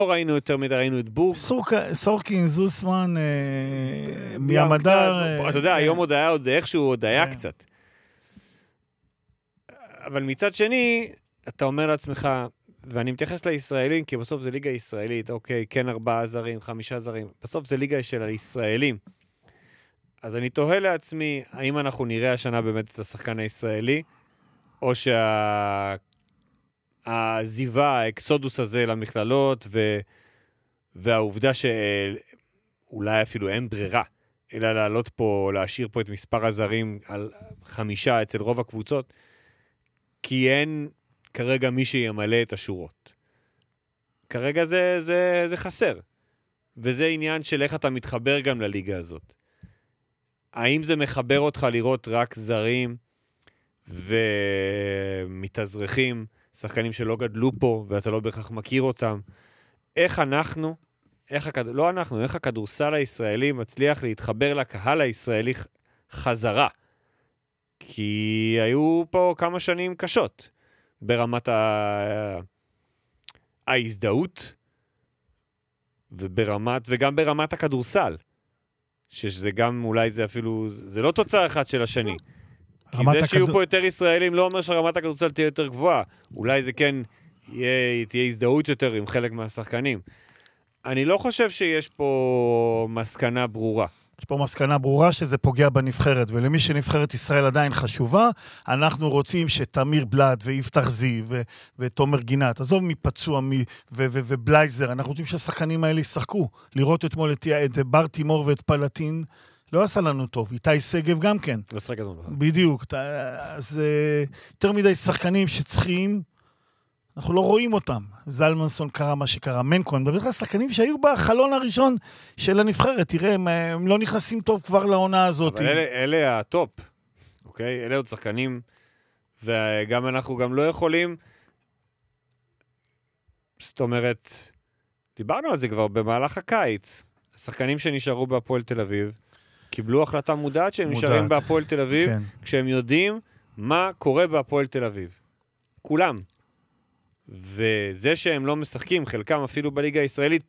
ראינו יותר מדי, ראינו את בורג. סורקין, זוסמן, מימדר. אתה יודע, היום עוד היה, עוד איכשהו עוד היה קצת. אבל מצד שני, אתה אומר לעצמך, ואני מתייחס לישראלים, כי בסוף זה ליגה ישראלית, אוקיי, כן 4 זרים, 5 זרים, בסוף זה ליגה של הישראלים. אז אני תוהה לעצמי, האם אנחנו נראה השנה באמת את השחקן הישראלי, או שהזיבה, האקסודוס הזה למכללות, והעובדה שאולי אפילו אין ברירה, אלא לעלות פה, להשאיר פה את מספר הזרים על 5 אצל רוב הקבוצות, כי אין כרגע מי שימלא את השורות. כרגע זה חסר. וזה עניין של איך אתה מתחבר גם לליגה הזאת. האם זה מחבר אותך לראות רק זרים ומתאזרחים, שחקנים שלא גדלו פה ואתה לא בהכרח מכיר אותם? איך הכדורסל הישראלי מצליח להתחבר לקהל הישראלי חזרה? כי היו פה כמה שנים קשות ברמת ההזדהות וגם ברמת הכדורסל. שזה גם אולי זה אפילו, זה לא תוצאה אחת של השני. כי זה שיהיו פה יותר ישראלים לא אומר שרמת הכדורסל תהיה יותר גבוהה. אולי זה כן תהיה הזדהות יותר עם חלק מהשחקנים. אני לא חושב שיש פה מסקנה ברורה. יש פה מסקנה ברורה שזה פוגע בנבחרת, ולמי שנבחרת ישראל עדיין חשובה, אנחנו רוצים שתמיר בלאט ויפתח זיו ותומר גינת, עזוב מפצוע ובלייזר, אנחנו רוצים שהשחקנים האלה ישחקו. לראות אתמול את בר תימור ואת פלטין, לא עשה לנו טוב. איתי סגב גם כן. לא שחק לנו. בדיוק. אז יותר מדי שחקנים שצריכים, אנחנו לא רואים אותם. זלמנסון קרה מה שקרה, מנקון, בדרך כלל שחקנים שהיו בחלון הראשון של הנבחרת, תראה, הם לא נכנסים טוב כבר לעונה הזאת. אבל אלה הטופ, אוקיי? אלה עוד שחקנים, וגם אנחנו גם לא יכולים, זאת אומרת, דיברנו על זה כבר במהלך הקיץ, השחקנים שנשארו בהפועל תל אביב, קיבלו החלטה מודעת שהם נשארים בהפועל תל אביב, כן. כשהם יודעים מה קורה בהפועל תל אביב. כולם. וזה שהם לא משחקים, חלקם אפילו בליגה הישראלית,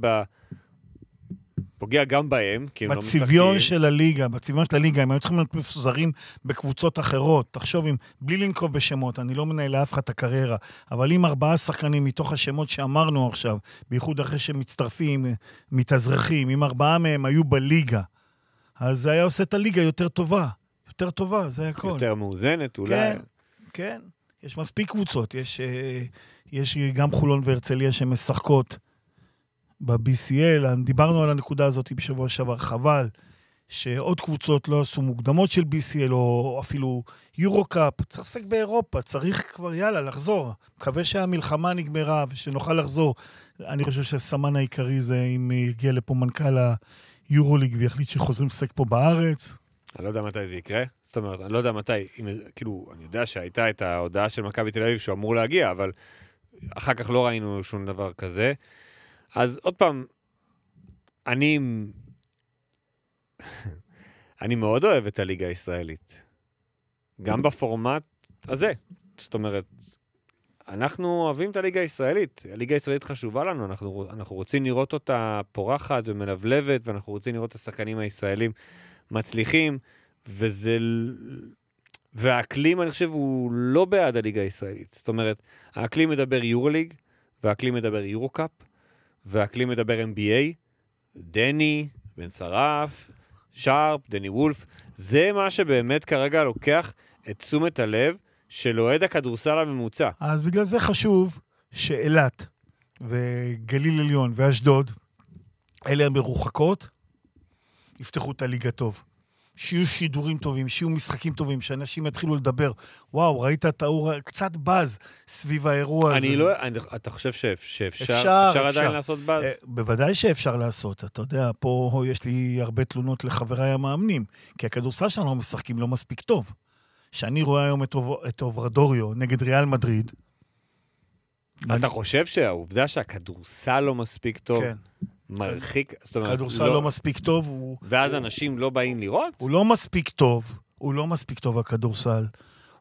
פוגע גם בהם, כי הם לא משחקים. בצביון של הליגה, הם היו צריכים להיות מפוזרים בקבוצות אחרות. תחשוב, בלי לנקוב בשמות, אני לא מנהל לאף אחד את הקריירה, אבל אם 4 שחקנים מתוך השמות שאמרנו עכשיו, בייחוד אחרי שמצטרפים, מתאזרחים, אם 4 מהם היו בליגה, אז זה היה עושה את הליגה יותר טובה, זה הכל. יותר מאוזנת, אולי. כן. יש מספיק קבוצות, יש גם חולון והרצליה שמשחקות ב-BCL, דיברנו על הנקודה הזאת בשבוע שעבר, חבל שעוד קבוצות לא עשו מוקדמות של BCL או אפילו יורו-קאפ, צריך לשחק באירופה, צריך כבר לחזור, מקווה שהמלחמה נגמרה ושנוכל לחזור. אני חושב שהסמן העיקרי זה אם יגיע לפה מנכ"ל היורוליג ויחליט שחוזרים לשחק פה בארץ. אני לא יודע מתי זה יקרה. זאת אומרת, אני לא יודע מתי, כאילו, אני יודע שהייתה את ההודעה של מכבי תל אביב שהוא אמור להגיע, אבל אחר כך לא ראינו שום דבר כזה. אז עוד פעם, אני מאוד אוהב את הליגה הישראלית. גם בפורמט הזה. זאת אומרת, אנחנו אוהבים את הליגה הישראלית. הליגה הישראלית חשובה לנו. אנחנו רוצים לראות אותה פורחת ומלבלבת, ואנחנו רוצים לראות את השחקנים הישראלים מצליחים, והאקלים, אני חושב, הוא לא בעד הליגה הישראלית. זאת אומרת, האקלים מדבר יורוליג, והאקלים מדבר יורו-קאפ, והאקלים מדבר NBA, דני, בן שרף, שרפ, דני וולף. זה מה שבאמת כרגע לוקח את תשומת הלב של אוהד הכדורסל הממוצע. אז בגלל זה חשוב שאילת וגליל עליון ואשדוד, אלה המרוחקות, יפתחו את הליגה טוב. שיהיו שידורים טובים, שיהיו משחקים טובים, שאנשים יתחילו לדבר. וואו, ראית את האור, קצת בז סביב האירוע הזה. אתה חושב שאפשר עדיין לעשות בז? בוודאי שאפשר לעשות. אתה יודע, פה יש לי הרבה תלונות לחבריי המאמנים, כי הכדורסל שלנו לא משחקים לא מספיק טוב. שאני רואה היום את אוברדוריו נגד ריאל מדריד. אתה חושב שהעובדה שהכדורסל לא מספיק טוב, מרחיק, כדורסל לא מספיק טוב, ואז אנשים לא באים לראות? הוא לא מספיק טוב הכדורסל.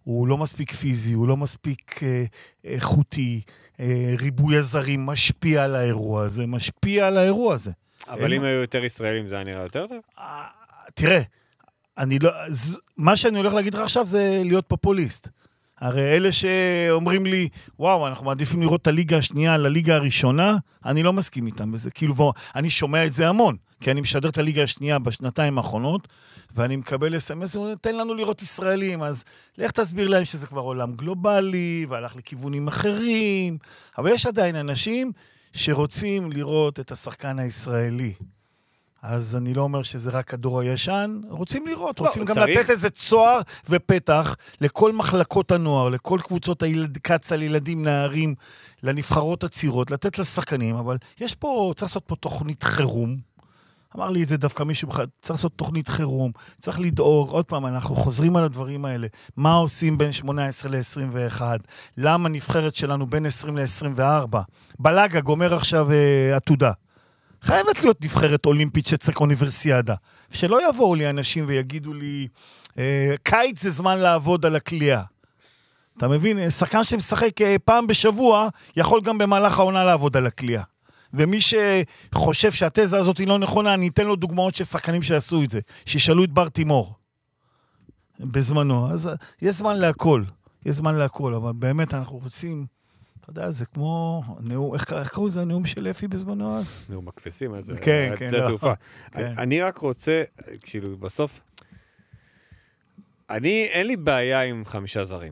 הוא לא מספיק פיזי, הוא לא מספיק איכותי, ריבוי הזרים משפיע על האירוע הזה, אבל אם היו יותר ישראלים זה היה נראה יותר טוב? תראה, מה שאני הולך להגיד לך עכשיו זה להיות פופוליסט. הרי אלה שאומרים לי, וואו, אנחנו מעדיפים לראות את הליגה השנייה לליגה הראשונה, אני לא מסכים איתם בזה. כאילו, אני שומע את זה המון, כי אני משדר את הליגה השנייה בשנתיים האחרונות, ואני מקבל אס-אמס, תן לנו לראות ישראלים, אז לך תסביר להם שזה כבר עולם גלובלי, והלך לכיוונים אחרים, אבל יש עדיין אנשים שרוצים לראות את השחקן הישראלי. אז אני לא אומר שזה רק הדור הישן, רוצים לראות, רוצים גם לתת איזה צוהר ופתח לכל מחלקות הנוער, לכל קבוצות קצ"ל, ילדים, נערים, לנבחרות הצעירות, לתת לשחקנים, אבל יש פה, צריך לעשות פה תוכנית חירום, אמר לי את זה דווקא מישהו, צריך לעשות תוכנית חירום, צריך לדאוג, עוד פעם, אנחנו חוזרים על הדברים האלה, מה עושים בין 18 ל-21, למה נבחרת שלנו בין 20 ל-24, בלגה גומר עכשיו עתודה, חייבת להיות נבחרת אולימפית שצריך אוניברסיאדה. שלא יבואו לי אנשים ויגידו לי, קיץ זה זמן לעבוד על הכלייה. אתה מבין? שחקן שמשחק פעם בשבוע, יכול גם במהלך העונה לעבוד על הכלייה. ומי שחושב שהתזה הזאת היא לא נכונה, אני אתן לו דוגמאות של שחקנים שעשו את זה. שישאלו את בר תימור. בזמנו. אז יש זמן להכל. יש זמן להכל, אבל באמת אנחנו רוצים... אתה יודע, זה כמו נאום, איך קראו לזה הנאום של אפי בזמנו אז? נאום מקפסים, אז כן, כן, זה תעופה. אני רק רוצה, כאילו, בסוף, אין לי בעיה עם 5 זרים.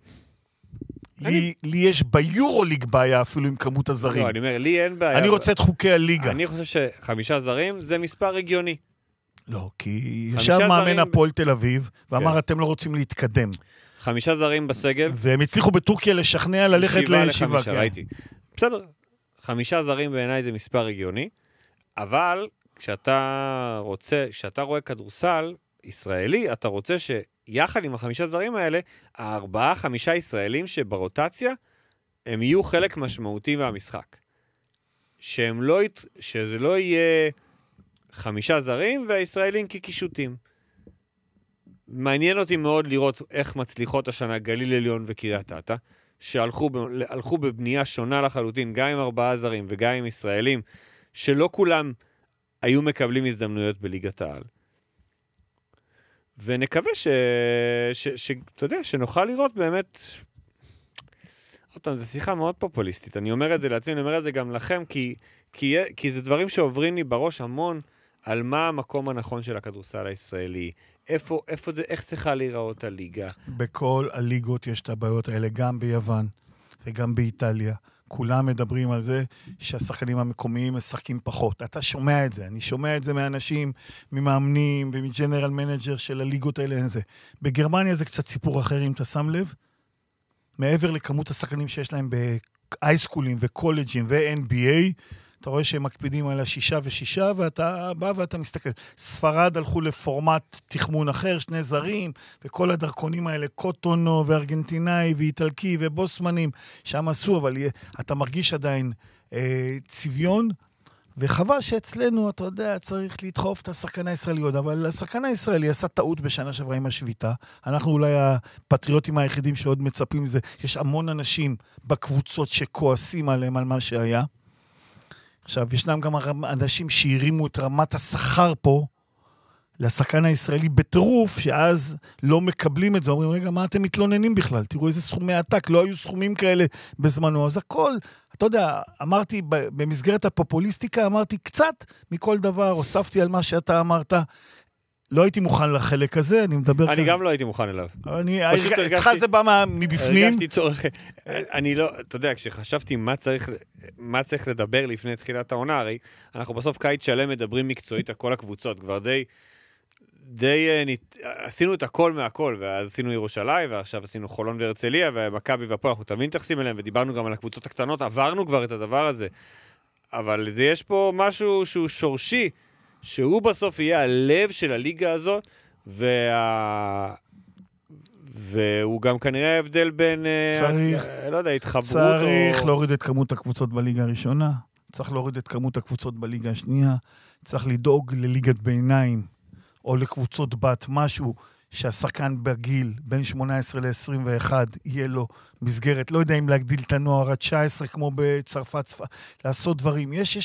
לי יש ביורוליג בעיה אפילו עם כמות הזרים. לא, אני אומר, לי אין בעיה. אני רוצה את חוקי הליגה. אני חושב ש5 זרים זה מספר הגיוני. לא, כי ישב מאמן הפועל תל אביב, ואמר, אתם לא רוצים להתקדם. 5 זרים בסגל. והם הצליחו בטורקיה לשכנע ללכת לישיבה. ראיתי. בסדר, 5 זרים בעיניי זה מספר הגיוני, אבל כשאתה רואה כדורסל ישראלי, אתה רוצה שיחד עם 5 זרים האלה, 4-5 ישראלים שברוטציה, הם יהיו חלק משמעותי מהמשחק. שזה לא יהיה 5 זרים והישראלים כקישוטים. מעניין אותי מאוד לראות איך מצליחות השנה גליל עליון וקריית אתא, שהלכו בבנייה שונה לחלוטין, גם עם 4 זרים וגם עם ישראלים, שלא כולם היו מקבלים הזדמנויות בליגת העל. ונקווה אתה יודע, שנוכל לראות באמת... זו שיחה מאוד פופוליסטית. אני אומר את זה לעצמי, אני אומר את זה גם לכם, כי זה דברים שעוברים לי בראש המון, על מה המקום הנכון של הכדורסל הישראלי, איפה זה, איך צריכה להיראות הליגה. בכל הליגות יש את הבעיות האלה, גם ביוון וגם באיטליה. כולם מדברים על זה שהשחקנים המקומיים משחקים פחות. אתה שומע את זה, אני שומע את זה מאנשים, ממאמנים ומג'נרל מנג'ר של הליגות האלה. בגרמניה זה קצת סיפור אחר, אם אתה שם לב. מעבר לכמות השחקנים שיש להם באייסקולים וקולג'ים ו-NBA, אתה רואה שהם מקפידים על 6 ו6, ואתה בא ואתה מסתכל. ספרד הלכו לפורמט תחמון אחר, 2 זרים, וכל הדרכונים האלה, קוטונו וארגנטינאי ואיטלקי ובוסמנים, שם עשו, אבל אתה מרגיש עדיין צביון, וחבל שאצלנו, אתה יודע, צריך לדחוף את השחקן הישראלי עוד, אבל השחקן הישראלי עשה טעות בשנה שעברה עם השביתה, אנחנו אולי הפטריוטים היחידים שעוד מצפים לזה, יש המון אנשים בקבוצות שכועסים עליהם על מה שהיה, עכשיו, ישנם גם אנשים שהרימו את רמת השכר פה, לשחקן הישראלי בטירוף, שאז לא מקבלים את זה, אומרים, רגע, מה אתם מתלוננים בכלל? תראו איזה סכומי עתק, לא היו סכומים כאלה בזמנו, אז הכל, אתה יודע, אמרתי, במסגרת הפופוליסטיקה, אמרתי קצת מכל דבר, הוספתי על מה שאתה אמרת, לא הייתי מוכן לחלק הזה, אני מדבר... אני גם לא הייתי מוכן אליו. אצלך זה בא מבפנים. הרגשתי צורך, אני לא, אתה יודע, כשחשבתי מה צריך לדבר לפני תחילת העונה, הרי אנחנו בסוף קיץ שלם מדברים מקצועית על כל הקבוצות, כבר עשינו את הכל מהכל, ואז עשינו ירושלים, ועכשיו עשינו חולון והרצליה, ומכבי והפועל, אנחנו תמיד מתייחסים אליהם, ודיברנו גם על הקבוצות הקטנות, עברנו כבר את הדבר הזה, אבל יש פה משהו שהוא שורשי, שהוא בסוף יהיה הלב של הליגה הזאת, והוא גם כנראה הבדל בין, לא יודע, התחברות צריך להוריד את כמות הקבוצות בליגה הראשונה, צריך להוריד את כמות הקבוצות בליגה השנייה, צריך לדאוג לליגת ביניים, או לקבוצות בת משהו, שהשחקן בגיל בין 18 ל-21 יהיה לו מסגרת, לא יודע אם להגדיל את הנוער עד 19 כמו בצרפת, לעשות דברים. יש